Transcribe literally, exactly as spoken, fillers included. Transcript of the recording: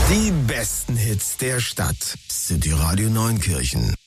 Die besten Hits der Stadt. City Radio Neunkirchen.